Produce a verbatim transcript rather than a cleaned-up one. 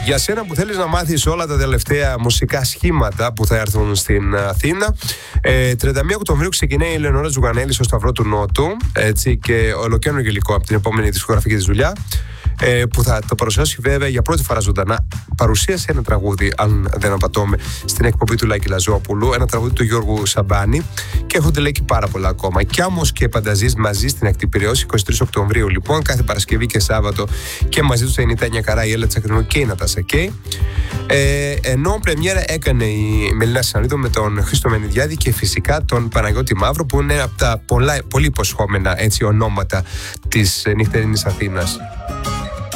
Για σένα που θέλεις να μάθεις όλα τα τελευταία μουσικά σχήματα που θα έρθουν στην Αθήνα, ε, τριάντα μία Οκτωβρίου ξεκινάει η Ελεονόρα Τζουγανέλη στο Σταυρό του Νότου, έτσι, και ολοκαίνουργιο υλικό από την επόμενη δισκογραφική της δουλειά, ε, που θα το παρουσιάσει βέβαια για πρώτη φορά ζωντανά. Παρουσίασε ένα τραγούδι, αν δεν απατώμε, στην εκπομπή του Λάκη Λαζόπουλου, ένα τραγούδι του Γιώργου Σαμπάνη, και έχονται λέει και πάρα πολλά ακόμα. Κι όμως και Πανταζής μαζί στην Ακτή Πειραιώς, εικοστή τρίτη Οκτωβρίου λοιπόν, κάθε Παρασκευή και Σάββατο, και μαζί του θα είναι η Τάνια Καρά, η Έλα Τσακρινού και η Νατάσα Κέι. Ε, ενώ πρεμιέρα έκανε η Μελίνα Σανίδου με τον Χρήστο Μενιδιάδη και φυσικά τον Παναγιώτη Μαύρο, που είναι από τα πολλά, πολύ υποσχόμενα έτσι ονόματα της νυχτερινής Αθήνας.